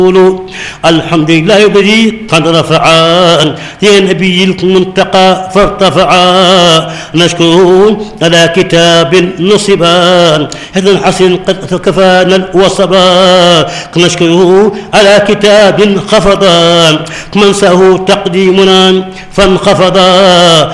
الحمد لله الذي قد رفعا يا نبي المنتقى فارتفعا نشكره على كتاب نصبا هذا الحسن قد كفانا الوصبا نشكره على كتاب خفضا من ساه تقديمنا فانخفضا